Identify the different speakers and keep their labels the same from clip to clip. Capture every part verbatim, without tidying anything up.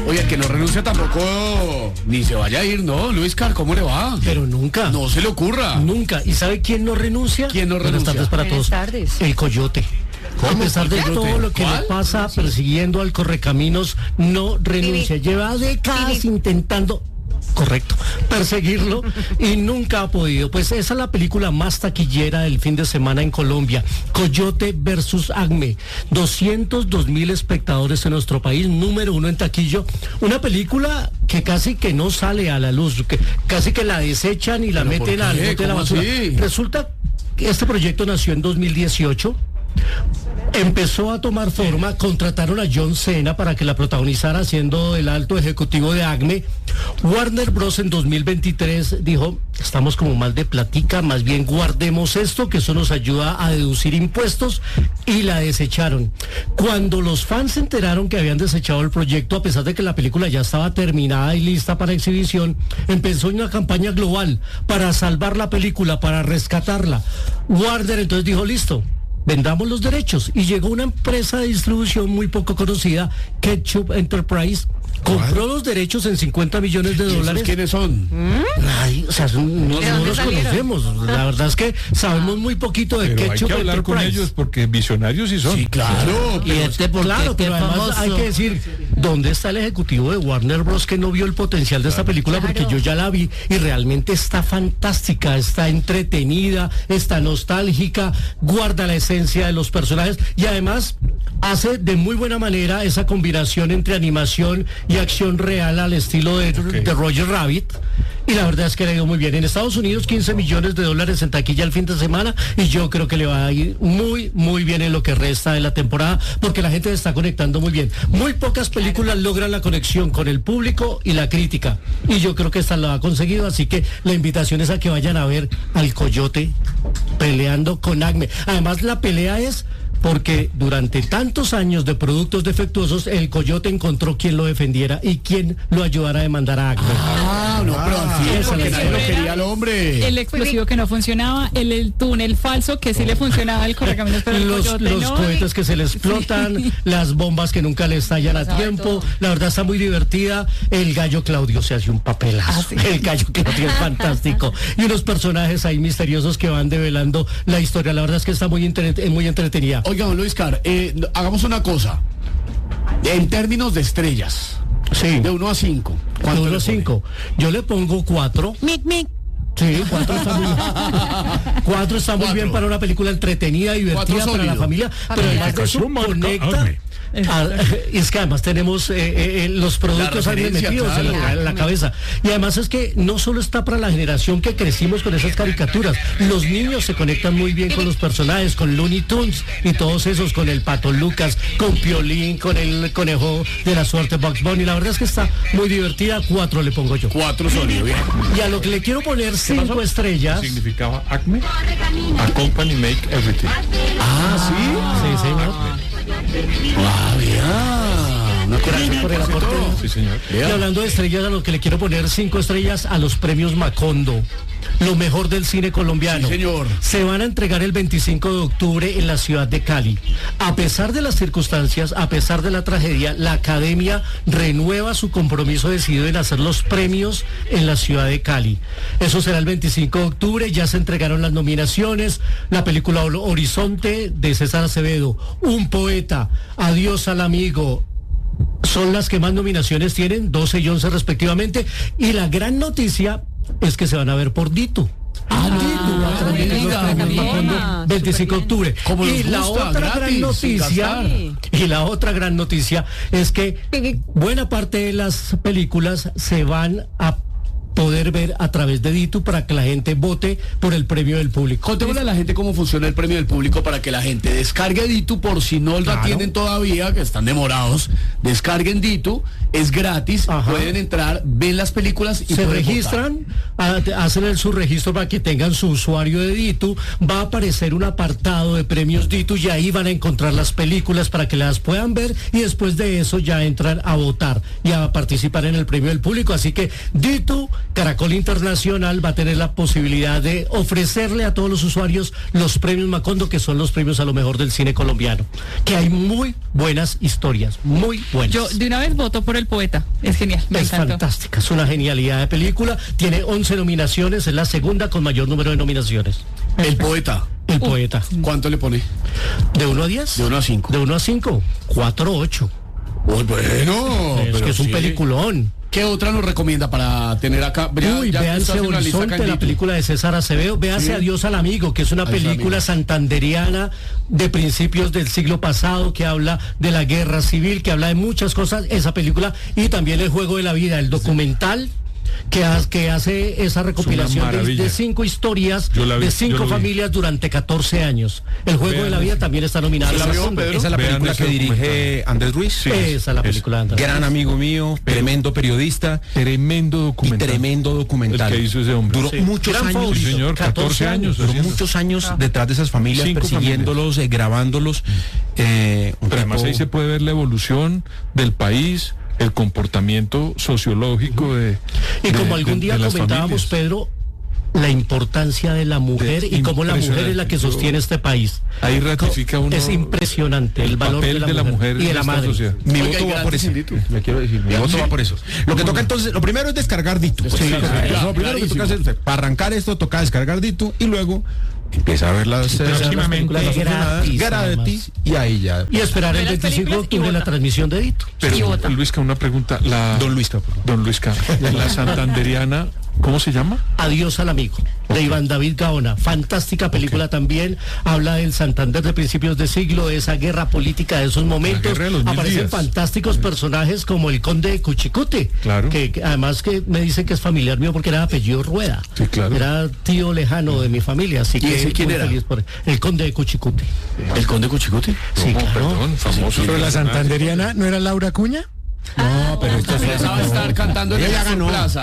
Speaker 1: Oye, que no renuncia tampoco, ni se vaya a ir, ¿no? Luis Carr, ¿cómo le va?
Speaker 2: Pero nunca.
Speaker 1: No se le ocurra.
Speaker 2: Nunca. ¿Y sabe quién no renuncia?
Speaker 1: ¿Quién no
Speaker 2: Buenas
Speaker 1: renuncia?
Speaker 2: tardes para
Speaker 3: Buenas
Speaker 2: todos.
Speaker 3: tardes.
Speaker 2: El Coyote. A pesar de todo lo que
Speaker 1: ¿Cuál?
Speaker 2: le pasa persiguiendo al Correcaminos, no renuncia. Lleva décadas intentando... Correcto, perseguirlo y nunca ha podido. Pues esa es la película más taquillera del fin de semana en Colombia, Coyote versus Acme, doscientos dos mil espectadores en nuestro país, número uno en taquillo, una película que casi que no sale a la luz, que casi que la desechan y la
Speaker 1: ¿Pero
Speaker 2: meten
Speaker 1: por
Speaker 2: al
Speaker 1: qué?
Speaker 2: bote de la
Speaker 1: ¿Cómo
Speaker 2: basura.
Speaker 1: así?
Speaker 2: Resulta que este proyecto nació en dos mil dieciocho. Empezó a tomar forma, contrataron a John Cena para que la protagonizara siendo el alto ejecutivo de Acme. Warner Bros. En dos mil veintitrés dijo, estamos como mal de platica, más bien guardemos esto, que eso nos ayuda a deducir impuestos, y la desecharon. Cuando los fans se enteraron que habían desechado el proyecto, a pesar de que la película ya estaba terminada y lista para exhibición, empezó una campaña global para salvar la película, para rescatarla. Warner entonces dijo, listo, vendamos los derechos, y llegó una empresa de distribución muy poco conocida, Ketchup Enterprise, compró los derechos en cincuenta millones de
Speaker 1: ¿Y esos
Speaker 2: dólares.
Speaker 1: quiénes son?
Speaker 2: Ay, o sea, son- no,
Speaker 3: ¿De
Speaker 2: no
Speaker 3: dónde
Speaker 2: los
Speaker 3: salieron?
Speaker 2: conocemos. La verdad es que sabemos muy poquito de
Speaker 4: Pero hay
Speaker 2: Ketchup
Speaker 4: que hablar con
Speaker 2: Enterprise.
Speaker 4: ellos porque visionarios sí son.
Speaker 1: Sí, claro.
Speaker 3: Y este porque
Speaker 2: Claro,
Speaker 3: qué
Speaker 2: pero además
Speaker 3: famoso.
Speaker 2: hay que decir, ¿dónde está el ejecutivo de Warner Bros. Que no vio el potencial de esta película?
Speaker 3: Claro.
Speaker 2: Porque yo ya la vi y realmente está fantástica, está entretenida, está nostálgica, guarda la esencia de los personajes y además hace de muy buena manera esa combinación entre animación y acción real al estilo de,
Speaker 4: Ok.
Speaker 2: de Roger Rabbit. Y la verdad es que le ha ido muy bien. En Estados Unidos, quince millones de dólares en taquilla el fin de semana, y yo creo que le va a ir muy, muy bien en lo que resta de la temporada, porque la gente se está conectando muy bien. Muy pocas películas logran la conexión con el público y la crítica, y yo creo que esta la ha conseguido, así que la invitación es a que vayan a ver al Coyote peleando con Acme. Además, la pelea es... porque durante tantos años de productos defectuosos, el Coyote encontró quien lo defendiera y quien lo ayudara a demandar a Acme.
Speaker 1: Ah, no, pero al fin,
Speaker 2: esa
Speaker 1: porque
Speaker 2: es la
Speaker 1: nadie lo
Speaker 5: historia.
Speaker 1: quería al hombre.
Speaker 5: El explosivo que no funcionaba, el, el túnel falso que sí le funcionaba al Correcaminos, pero el
Speaker 2: los,
Speaker 5: Coyote
Speaker 2: los
Speaker 5: no.
Speaker 2: cohetes que se le explotan,
Speaker 5: Sí.
Speaker 2: las bombas que nunca le estallan a
Speaker 3: Pasaba
Speaker 2: tiempo.
Speaker 3: todo.
Speaker 2: La verdad está muy divertida. El gallo Claudio se hace un papelazo.
Speaker 5: Ah, sí.
Speaker 2: El gallo Claudio es fantástico. Y unos personajes ahí misteriosos que van develando la historia. La verdad es que está muy, entre- muy entretenida.
Speaker 1: Oiga, don Luis Carr, eh, hagamos una cosa. En términos de estrellas,
Speaker 2: Sí.
Speaker 1: de uno a cinco.
Speaker 2: De uno a cinco. Yo le pongo cuatro.
Speaker 3: Mic, mic.
Speaker 2: Sí, cuatro está muy cuatro está muy
Speaker 1: Cuatro.
Speaker 2: bien para una película entretenida, divertida
Speaker 1: Cuatro
Speaker 2: para la
Speaker 1: sólido.
Speaker 2: familia, pero además de eso
Speaker 4: Marca
Speaker 2: conecta.
Speaker 4: Acme.
Speaker 2: a- y es que además tenemos eh, eh, los productos ahí
Speaker 1: referencia,
Speaker 2: metidos en, la,
Speaker 1: claro.
Speaker 2: en la cabeza. Y además es que no solo está para la generación que crecimos con esas caricaturas, los niños se conectan muy bien con los personajes, con Looney Tunes y todos esos, con el Pato Lucas, con Piolín, con el conejo de la suerte Bugs Bunny. La verdad es que está muy divertida. Cuatro le pongo yo.
Speaker 1: Cuatro sólido, bien.
Speaker 2: Y a lo que le quiero poner cinco estrellas.
Speaker 4: Significaba Acme, a company make everything.
Speaker 1: Ah,
Speaker 2: Sí, señor.
Speaker 1: sí. Ah, bien. Una
Speaker 2: Gracias por el aporte.
Speaker 4: Sí, señor.
Speaker 2: Y hablando de estrellas, a lo que le quiero poner cinco estrellas a los premios Macondo, lo mejor del cine colombiano.
Speaker 1: Sí, señor.
Speaker 2: Se van a entregar el veinticinco de octubre en la ciudad de Cali. A pesar de las circunstancias, a pesar de la tragedia, la Academia renueva su compromiso decidido en hacer los premios en la ciudad de Cali. Eso será el veinticinco de octubre, ya se entregaron las nominaciones, la película Horizonte de César Acevedo, Un poeta, Adiós al amigo, son las que más nominaciones tienen, doce y once respectivamente, y la gran noticia es que se van a ver por Ditu. Ah, Ditu, va a transmitir los
Speaker 1: diga,
Speaker 2: premios
Speaker 3: bien.
Speaker 2: Macondo veinticinco de octubre.
Speaker 1: Como
Speaker 2: Y
Speaker 1: nos
Speaker 2: la
Speaker 1: gusta,
Speaker 2: otra
Speaker 1: gratis,
Speaker 2: gran
Speaker 1: sin
Speaker 2: noticia,
Speaker 1: gastar.
Speaker 2: y la otra gran noticia es que buena parte de las películas se van a poder ver a través de Ditu para que la gente vote por el premio del público.
Speaker 1: Contémosle a la gente cómo funciona el premio del público para que la gente descargue Ditu por si no la
Speaker 2: Claro.
Speaker 1: tienen todavía, que están demorados. Descarguen Ditu, es gratis,
Speaker 2: Ajá.
Speaker 1: pueden entrar, ven las películas y
Speaker 2: Se
Speaker 1: pueden
Speaker 2: registran, a- hacen el subregistro para que tengan su usuario de Ditu, va a aparecer un apartado de premios Ditu y ahí van a encontrar las películas para que las puedan ver y después de eso ya entran a votar y a participar en el premio del público. Así que Ditu Caracol Internacional va a tener la posibilidad de ofrecerle a todos los usuarios los premios Macondo, que son los premios a lo mejor del cine colombiano. Que hay muy buenas historias, muy buenas.
Speaker 5: Yo de una vez voto por El Poeta. Es genial. Me
Speaker 2: es
Speaker 5: encantó.
Speaker 2: fantástica, es una genialidad de película. Tiene once nominaciones, es la segunda con mayor número de nominaciones.
Speaker 1: El Poeta.
Speaker 2: El
Speaker 5: Uh.
Speaker 2: Poeta.
Speaker 1: ¿Cuánto le pone?
Speaker 2: ¿De uno a diez?
Speaker 1: De uno a cinco.
Speaker 2: De uno a cinco. cuatro ocho.
Speaker 1: Muy bueno.
Speaker 2: es
Speaker 1: pero
Speaker 2: que es un
Speaker 1: sí.
Speaker 2: peliculón.
Speaker 1: ¿Qué otra nos recomienda para tener acá? Ya-
Speaker 2: Uy,
Speaker 1: ya
Speaker 2: véanse
Speaker 1: está en una lista
Speaker 2: Horizonte,
Speaker 1: acá en
Speaker 2: la
Speaker 1: Dito.
Speaker 2: película de César Acevedo. Véase
Speaker 1: Sí.
Speaker 2: Adiós al Amigo, que es una
Speaker 1: Adiós al
Speaker 2: película
Speaker 1: Amigo.
Speaker 2: santanderiana de principios del siglo pasado, que habla de la guerra civil, que habla de muchas cosas, esa película, y también El Juego de la Vida, el documental que, ha- que hace esa recopilación de,
Speaker 4: maravilla.
Speaker 2: de cinco historias
Speaker 4: Yo la vi,
Speaker 2: de
Speaker 4: yo
Speaker 2: cinco
Speaker 4: lo vi.
Speaker 2: familias durante catorce años. El Juego
Speaker 4: Vean
Speaker 2: de la Vida
Speaker 4: ese.
Speaker 2: también está nominado.
Speaker 1: ¿La
Speaker 2: al
Speaker 1: vio,
Speaker 2: segundo.
Speaker 1: Pedro?
Speaker 3: Esa es la
Speaker 4: Vean
Speaker 3: película
Speaker 4: ese
Speaker 3: que dirige
Speaker 4: documental.
Speaker 3: Andrés Ruiz.
Speaker 4: Sí.
Speaker 2: Esa es la
Speaker 4: es-
Speaker 2: película de Andrés.
Speaker 3: Gran amigo mío, tremendo periodista
Speaker 4: Tremendo
Speaker 3: y
Speaker 4: documental.
Speaker 3: tremendo documental.
Speaker 4: El que hizo ese hombre.
Speaker 3: Duró
Speaker 2: Sí.
Speaker 3: muchos
Speaker 2: Gran
Speaker 3: años.
Speaker 2: favorito.
Speaker 4: Sí, señor, catorce años.
Speaker 3: Duró
Speaker 4: haciendo.
Speaker 3: muchos años detrás de esas familias,
Speaker 4: Cinco
Speaker 3: persiguiéndolos, eh, grabándolos. eh, un
Speaker 4: Pero además
Speaker 3: tipo-
Speaker 4: ahí se puede ver la evolución del país, el comportamiento sociológico de.
Speaker 2: Y
Speaker 4: de-
Speaker 2: como algún
Speaker 4: de-
Speaker 2: día
Speaker 4: de las
Speaker 2: comentábamos,
Speaker 4: familias.
Speaker 2: Pedro, la importancia de la mujer
Speaker 4: De-
Speaker 2: y cómo la mujer es la que
Speaker 4: impresionante.
Speaker 2: sostiene este país.
Speaker 4: Ahí ratifica uno
Speaker 2: Es impresionante el,
Speaker 4: el
Speaker 2: valor
Speaker 4: papel
Speaker 2: de la, mujer, y de
Speaker 4: en
Speaker 2: la
Speaker 4: esta
Speaker 2: madre.
Speaker 4: sociedad.
Speaker 3: Mi
Speaker 1: Oiga,
Speaker 3: voto
Speaker 1: hay
Speaker 3: va por
Speaker 1: grandes
Speaker 3: eso.
Speaker 1: Dito.
Speaker 3: Le quiero decir, mi voto va por eso. Lo que toca entonces, lo primero es descargar Dito. Pues,
Speaker 1: Sí,
Speaker 3: claro,
Speaker 1: claro,
Speaker 3: eso lo primero que toca
Speaker 1: clarísimo.
Speaker 3: hacer, para arrancar esto toca descargar Dito y luego empieza a ver las, eh, las
Speaker 2: Próximamente
Speaker 3: películas afortunadas,
Speaker 2: gratis,
Speaker 3: gratis, y ahí ya.
Speaker 2: Y esperar
Speaker 5: Ve
Speaker 2: el
Speaker 5: las
Speaker 2: veinticinco de
Speaker 5: películas y
Speaker 2: octubre la
Speaker 5: vota.
Speaker 2: transmisión de Dito.
Speaker 5: Y
Speaker 4: Pero,
Speaker 5: vota.
Speaker 4: Luisca, una pregunta. La,
Speaker 3: Don Luisca, por favor.
Speaker 4: Don Luisca, la santanderiana, ¿cómo se llama?
Speaker 2: Adiós al amigo, de Iván David Gaona. Fantástica película también. Habla del Santander de principios de siglo, de esa guerra política de esos momentos.
Speaker 4: guerra de los mil
Speaker 2: Aparecen
Speaker 4: días.
Speaker 2: fantásticos personajes como el conde de Cuchicute.
Speaker 4: Claro.
Speaker 2: Que, que además que me dicen que es familiar mío porque era de apellido Rueda.
Speaker 4: Sí, claro.
Speaker 2: Era tío lejano de mi familia. Así
Speaker 1: ¿Y
Speaker 2: que
Speaker 1: ese quién
Speaker 2: muy
Speaker 1: era?
Speaker 2: feliz por el conde de Cuchicute.
Speaker 1: ¿El Conde Cuchicuti?
Speaker 2: Sí,
Speaker 4: No,
Speaker 2: claro.
Speaker 4: perdón, famoso.
Speaker 6: Pero la santanderiana no era Laura Cuña.
Speaker 3: No, pero esto es
Speaker 1: Esa va a estar cantando en
Speaker 3: Ella ya
Speaker 1: la
Speaker 3: ganó.
Speaker 1: plaza.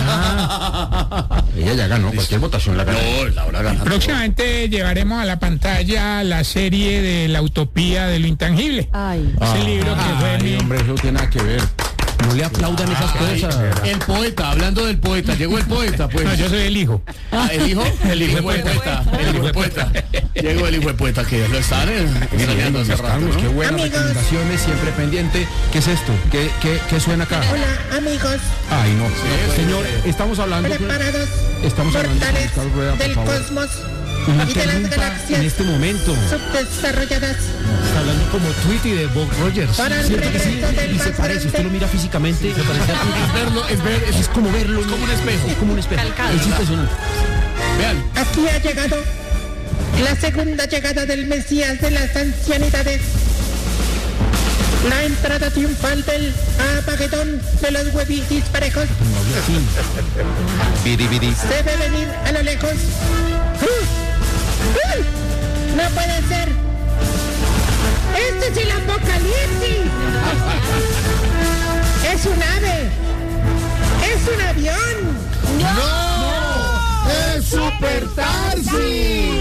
Speaker 3: Ella ya ganó, cualquier votación la ganó.
Speaker 1: No, Laura ganó.
Speaker 6: Próximamente llevaremos a la pantalla la serie de La Utopía de lo Intangible.
Speaker 5: Ay.
Speaker 6: Ese libro que fue
Speaker 3: Ay,
Speaker 6: mi...
Speaker 3: hombre, eso tiene nada que ver. No le aplaudan esas
Speaker 1: Ay,
Speaker 3: cosas.
Speaker 1: el poeta, hablando del poeta, llegó el poeta, pues.
Speaker 6: No, yo soy el hijo.
Speaker 1: Ah, ¿el hijo? El hijo de poeta. El hijo de poeta. Llegó el hijo de poeta, que lo están eh, extrañando hace rato,
Speaker 3: Carlos,
Speaker 1: ¿no?
Speaker 3: qué buenas recomendaciones, siempre pendiente. ¿Qué es esto? ¿Qué, qué, qué suena acá?
Speaker 7: Hola amigos,
Speaker 3: Ay, no. Señor, estamos hablando...
Speaker 7: preparados,
Speaker 3: Estamos hablando con
Speaker 7: portales
Speaker 3: Carlos Rueda, por
Speaker 7: del
Speaker 3: favor.
Speaker 7: cosmos
Speaker 3: No
Speaker 7: y de las
Speaker 3: interrumpa en
Speaker 7: galaxias
Speaker 3: este momento.
Speaker 7: subdesarrolladas
Speaker 2: Está hablando como Tweety de Bob Rogers.
Speaker 7: para el
Speaker 3: ¿Cierto que sí?
Speaker 7: regreso del
Speaker 3: Y se
Speaker 7: más
Speaker 3: parece, usted lo
Speaker 7: grande.
Speaker 3: mira físicamente. Se parece a ti.
Speaker 1: Es verlo, es ver,
Speaker 3: Es como verlo.
Speaker 1: Es como un espejo.
Speaker 3: Es como un espejo.
Speaker 5: Calcado.
Speaker 3: Es impresionante.
Speaker 1: Vean.
Speaker 7: Aquí ha llegado la segunda llegada del Mesías de las ancianidades. La entrada triunfal del Apagedón de los huevitis parejos
Speaker 3: Biri, biri.
Speaker 7: se ve venir a lo lejos. ¡Uh! ¡Uh! ¡No puede ser! ¡Este es el apocalipsis! ¡Es un ave! ¡Es un avión!
Speaker 1: ¡No! ¡Es Super Tarsi!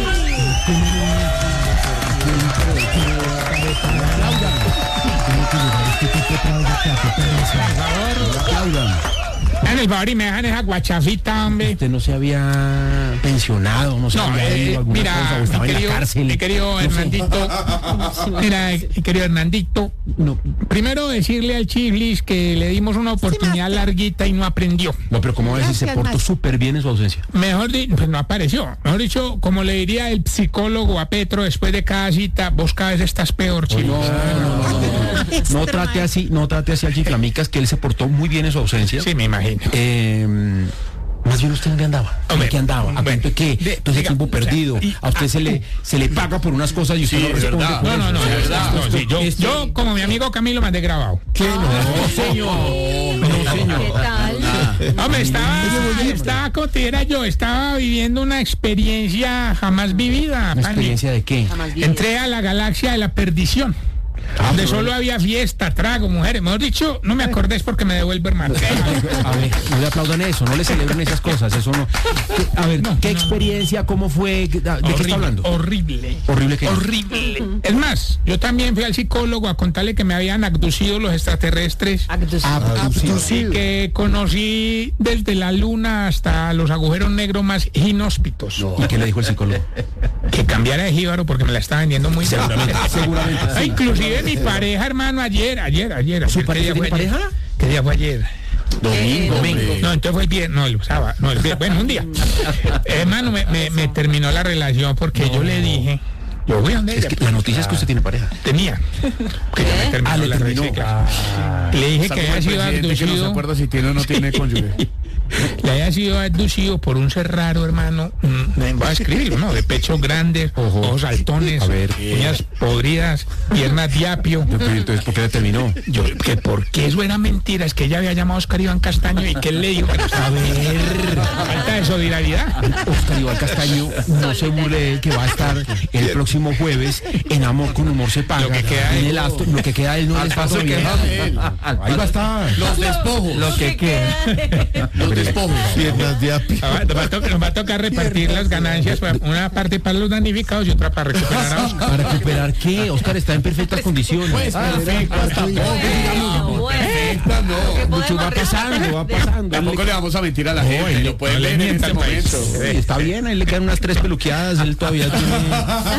Speaker 6: Hagan el favor y me dejan esa guachafita, hombre.
Speaker 3: Usted no se había pensionado, no se
Speaker 6: No,
Speaker 3: había
Speaker 6: eh,
Speaker 3: ido a alguna
Speaker 6: mira,
Speaker 3: cosa, o estaba
Speaker 6: mi
Speaker 3: en
Speaker 6: querido,
Speaker 3: la cárcel.
Speaker 6: mi querido
Speaker 3: No sé.
Speaker 6: Hernandito, mira, mi querido Hernandito,
Speaker 3: No,
Speaker 6: primero decirle al Chiflis que le dimos una oportunidad larguita y no aprendió.
Speaker 3: no, pero ¿cómo va a decir? Se
Speaker 7: Gracias,
Speaker 3: portó
Speaker 7: maestro.
Speaker 3: súper bien en su ausencia.
Speaker 6: Mejor dicho, pues no apareció. Mejor dicho, como le diría el psicólogo a Petro después de cada cita, vos cada vez estás peor, Chiflis.
Speaker 3: No, no, no, no, no. No trate así, no trate así al Chiflamicas, que él se portó muy bien en su ausencia.
Speaker 6: Sí, me imagino.
Speaker 3: Eh, más bien usted dónde andaba,
Speaker 6: Hombre,
Speaker 3: ¿en qué andaba? ¿A
Speaker 6: hombre,
Speaker 3: cuento de qué?
Speaker 6: de-
Speaker 3: Entonces
Speaker 6: diga,
Speaker 3: tiempo
Speaker 6: o sea,
Speaker 3: perdido.
Speaker 6: y-
Speaker 3: A usted se le se le paga por unas cosas y usted
Speaker 1: Sí,
Speaker 3: no
Speaker 1: es
Speaker 3: responde
Speaker 1: verdad.
Speaker 3: por
Speaker 6: No, no,
Speaker 3: eso.
Speaker 6: no,
Speaker 3: O sea,
Speaker 6: de verdad,
Speaker 3: esto-
Speaker 6: no, sí, yo,
Speaker 3: esto-
Speaker 6: yo, como mi amigo Camilo, mandé grabado.
Speaker 3: ¿Qué? No, señor. No, señor.
Speaker 5: ¿Qué tal?
Speaker 6: Hombre, estaba, estaba, como te dijera yo, estaba viviendo una experiencia jamás vivida.
Speaker 3: ¿Una
Speaker 6: Pani.
Speaker 3: experiencia de qué?
Speaker 5: Jamás vivido.
Speaker 6: Entré a la galaxia de la perdición. donde solo había fiesta, trago, mujeres. Mejor dicho, no me acordés porque me devuelve, hermano.
Speaker 3: A ver, no le aplaudan eso, no le celebren esas cosas, eso no. A ver,
Speaker 6: No,
Speaker 3: ¿qué
Speaker 6: no.
Speaker 3: experiencia, cómo fue? ¿De
Speaker 6: horrible,
Speaker 3: qué está hablando?
Speaker 6: Horrible.
Speaker 3: Horrible que
Speaker 6: Horrible. Es más, yo también fui al psicólogo a contarle que me habían abducido los extraterrestres. Y que conocí desde la luna hasta los agujeros negros más inhóspitos.
Speaker 3: ¿Y qué le dijo el psicólogo?
Speaker 6: Que cambiara de jíbaro porque me la está vendiendo muy
Speaker 3: Seguramente, seguramente,
Speaker 6: Ah,
Speaker 3: sí.
Speaker 6: Inclusive mi pareja, hermano, ayer, ayer, ayer.
Speaker 3: ¿Su
Speaker 6: ayer, ¿qué
Speaker 3: pareja
Speaker 6: día
Speaker 3: tiene
Speaker 6: fue ayer?
Speaker 3: pareja?
Speaker 6: ¿Qué día fue ayer?
Speaker 1: Domingo,
Speaker 6: Domingo.
Speaker 1: hombre.
Speaker 6: No, entonces fue el viernes, no, el sábado, no, el viernes, bueno, un día. Hermano, me, me, me terminó la relación porque yo le dije, yo voy a donde
Speaker 3: Es
Speaker 6: ella.
Speaker 3: que la noticia es que usted tiene pareja.
Speaker 6: Tenía. Que ya me terminó
Speaker 3: Ah, le
Speaker 6: la
Speaker 3: terminó.
Speaker 6: relación, claro. Le dije
Speaker 1: Está
Speaker 6: que
Speaker 1: como
Speaker 6: había
Speaker 1: el
Speaker 6: sido
Speaker 1: presidente que no se
Speaker 6: abducido.
Speaker 1: acuerda si tiene o no tiene cónyuge.
Speaker 6: Le había sido abducido por un ser raro, hermano. mm, Voy a escribirlo, ¿no? De pechos grandes, ojos saltones,
Speaker 3: A ver.
Speaker 6: uñas podridas, piernas de apio.
Speaker 3: Entonces, ¿por qué le terminó?
Speaker 6: Yo, que porque eso era mentira, es que ella había llamado a Oscar Iván Castaño y que él le dijo, a ver, falta de solidaridad.
Speaker 3: Oscar Iván Castaño, no se burle de él, que va a estar el próximo jueves en Amor con Humor se paga.
Speaker 6: Lo que queda
Speaker 3: en
Speaker 6: de-
Speaker 3: el acto, lo que queda de él no les
Speaker 1: Hasta
Speaker 3: pasa
Speaker 1: se
Speaker 3: bien.
Speaker 1: queja de él.
Speaker 3: Ahí va a estar.
Speaker 1: Los despojos.
Speaker 3: Lo que queda.
Speaker 1: Los despojos.
Speaker 8: Piernas de apio.
Speaker 6: Ah, Nos va, a tocar, nos va a tocar repartir las ganancias, para- una parte para los damnificados y otra para recuperar a Oscar.
Speaker 3: ¿Para recuperar qué? Oscar está en perfectas condiciones.
Speaker 1: Pues perfecto, tampoco. Perfecta, no.
Speaker 3: Mucho va pasando, va pasando.
Speaker 1: Tampoco le vamos a mentir a la gente.
Speaker 6: él-
Speaker 1: Lo pueden
Speaker 6: no le
Speaker 1: ver en
Speaker 6: mienta
Speaker 1: este
Speaker 6: al país.
Speaker 1: momento.
Speaker 3: Sí, está bien, ahí le quedan unas tres peluqueadas, él todavía tiene,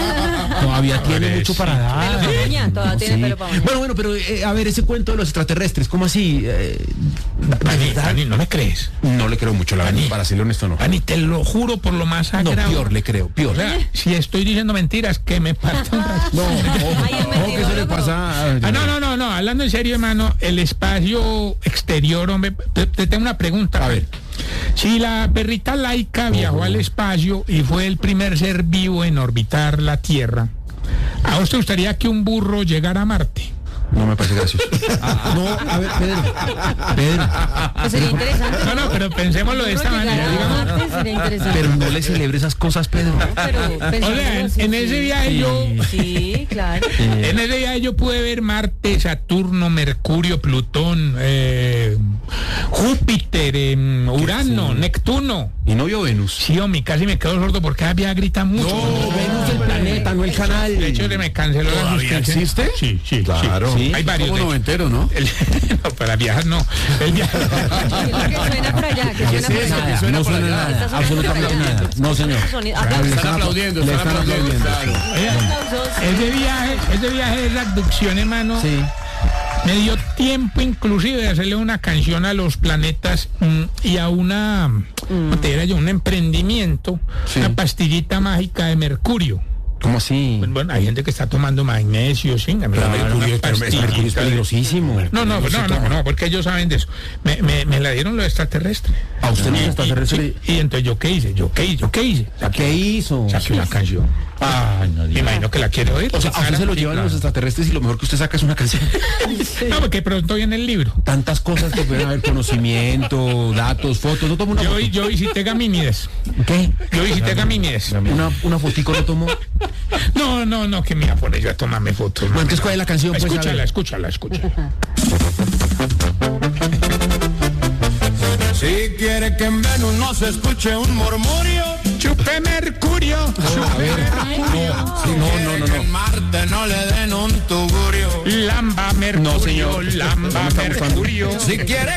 Speaker 3: todavía tiene mucho para dar.
Speaker 9: Pelo para uña, todavía tiene
Speaker 3: Sí.
Speaker 9: pelo para uña.
Speaker 3: Bueno, bueno, pero eh, a ver, ese cuento de los extraterrestres, ¿cómo así? Eh, ¿de
Speaker 6: Dani,
Speaker 3: verdad?
Speaker 6: Dani, ¿no me crees?
Speaker 3: No le creo mucho, la verdad,
Speaker 6: Dani.
Speaker 3: para serle honesto, no.
Speaker 6: Dani, te lo juro por lo más
Speaker 3: No,
Speaker 6: sagrado.
Speaker 3: peor le creo, peor.
Speaker 6: O sea, si estoy diciendo mentiras, que me parta un rato.
Speaker 3: No, ojo,
Speaker 9: Ay, es
Speaker 3: ojo que eso le
Speaker 9: mentiroso.
Speaker 3: pasa.
Speaker 6: Ah, no, no, no, no, hablando en serio, hermano, el espacio exterior, hombre, te, te tengo una pregunta.
Speaker 3: A ver.
Speaker 6: Si la perrita Laika viajó al espacio y fue el primer ser vivo en orbitar la Tierra, ¿a vos te gustaría que un burro llegara a Marte?
Speaker 3: No me parece gracioso. Ah, no, a ver, Pedro. Pedro.
Speaker 9: Pues sería interesante.
Speaker 6: No, no, pero pensémoslo de esta
Speaker 9: Burro
Speaker 6: manera,
Speaker 9: llegar a
Speaker 6: digamos.
Speaker 9: Marte sería interesante.
Speaker 3: Pero no le celebre esas cosas, Pedro.
Speaker 9: Pero
Speaker 6: O sea,
Speaker 9: pensándolo
Speaker 6: en,
Speaker 9: así,
Speaker 6: en
Speaker 9: sí.
Speaker 6: ese viaje yo...
Speaker 9: Sí, claro.
Speaker 6: En ese viaje yo pude ver Marte, Saturno, Mercurio, Plutón, eh, Júpiter, eh, Urano, Neptuno.
Speaker 3: Y no vio Venus.
Speaker 6: Sí, hombre, casi me quedo sordo porque cada viaje grita mucho.
Speaker 3: No, Venus del planeta, no el canal.
Speaker 6: De hecho, se me canceló la
Speaker 1: ¿Todavía
Speaker 6: suscripción.
Speaker 1: existe?
Speaker 6: Sí, sí,
Speaker 3: Claro.
Speaker 6: sí.
Speaker 3: Sí.
Speaker 6: Hay varios.
Speaker 1: Como
Speaker 6: de hecho.
Speaker 1: noventero, ¿no?
Speaker 6: El- no, para viajar no. El viaje.
Speaker 9: Es lo que suena por allá, que suena por
Speaker 1: eso?
Speaker 9: allá.
Speaker 1: Que suena
Speaker 3: no
Speaker 1: por
Speaker 3: suena
Speaker 1: allá.
Speaker 3: nada,
Speaker 9: Está sonando
Speaker 3: absolutamente
Speaker 9: por allá.
Speaker 3: nada. No, señor.
Speaker 9: Sonido- acá-
Speaker 3: Le
Speaker 1: Están aplaudiendo,
Speaker 3: le
Speaker 1: están aplaudiendo. Claro.
Speaker 9: aplausos.
Speaker 6: Ese viaje, ese viaje de la abducción, hermano,
Speaker 3: Sí.
Speaker 6: me dio tiempo inclusive de hacerle una canción a los planetas mm, y a una, ¿cómo te diría yo? Un emprendimiento,
Speaker 3: Sí.
Speaker 6: una pastillita mágica de mercurio.
Speaker 3: ¿Cómo así?
Speaker 6: Bueno, hay gente que está tomando magnesio, sí, a mí
Speaker 3: Pero
Speaker 6: me dieron
Speaker 3: mercurio,
Speaker 6: una
Speaker 3: pero es-
Speaker 6: pastillita
Speaker 3: mercurio es
Speaker 6: de-
Speaker 3: peligrosísimo.
Speaker 6: No, no, no, no, no, porque ellos saben de eso. Me, me, me la dieron los extraterrestres.
Speaker 3: ¿A usted los
Speaker 6: Y-
Speaker 3: extraterrestres?
Speaker 6: Y, y entonces, ¿yo qué hice? ¿Yo qué hice? ¿Yo qué hice?
Speaker 3: ¿Qué hizo?
Speaker 6: Saqué una canción.
Speaker 3: Ay, no
Speaker 6: Me
Speaker 3: diga.
Speaker 6: imagino que la quiere oír.
Speaker 3: O sea, a usted se lo
Speaker 6: Sí,
Speaker 3: llevan
Speaker 6: claro.
Speaker 3: los extraterrestres y lo mejor que usted saca es una canción.
Speaker 6: No, porque pronto viene el libro.
Speaker 3: Tantas cosas que pueden haber, conocimiento, datos, fotos. No tomo una
Speaker 6: Yo,
Speaker 3: foto.
Speaker 6: yo visité Gamínides.
Speaker 3: ¿Qué?
Speaker 6: Yo visité Gamínides.
Speaker 3: Una, una fotico no tomó.
Speaker 6: No, no, no, que me iba a poner yo a tomarme fotos.
Speaker 3: Bueno, entonces, ¿cuál es la canción? Pues, a
Speaker 6: Escúchala,
Speaker 3: ver.
Speaker 6: escúchala, escúchala.
Speaker 8: Si quiere que en Venus no se escuche un murmurio,
Speaker 6: Chupe Mercurio.
Speaker 3: A ver. No, no, no, no,
Speaker 8: que
Speaker 3: no.
Speaker 8: en Marte no le den un tugurio.
Speaker 6: Lamba Mercurio,
Speaker 3: No, señor.
Speaker 6: Lamba
Speaker 3: No me está gustando.
Speaker 6: Mercurio.
Speaker 8: Si quiere